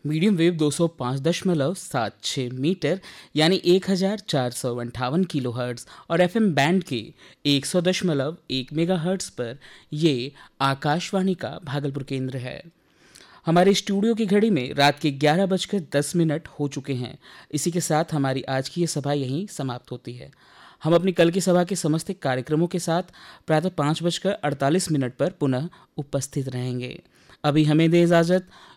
Medium wave 205.76 metre यानी 1458 kilo hertz और FM band के 100.1 मेगा हर्ट्ज़ पर ये आकाशवाणी का भागलपुर केंद्र है। हमारे स्टूडियो की घड़ी में रात के 11:10 हो चुके हैं। इसी के साथ हमारी आज की ये सभा यहीं समाप्त होती है। हम अपनी कल की सभा के समस्त कार्यक्रमों के साथ प्रातः 5:48 पर पुनः उपस्थित रहेंगे। अभी हमें दे इजाज़त।